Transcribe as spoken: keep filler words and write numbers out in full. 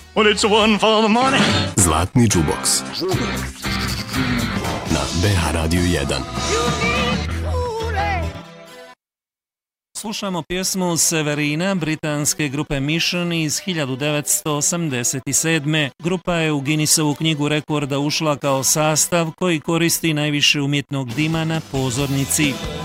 Well, it's one for the money. Zlatni džuboks na B H Radio jedan. Slušamo pjesmu Severina britanske grupe Mission iz hiljadu devetsto osamdeset sedme. Grupa je u Guinnessovu knjigu rekorda ušla kao sastav koji koristi najviše umjetnog dima na pozornici.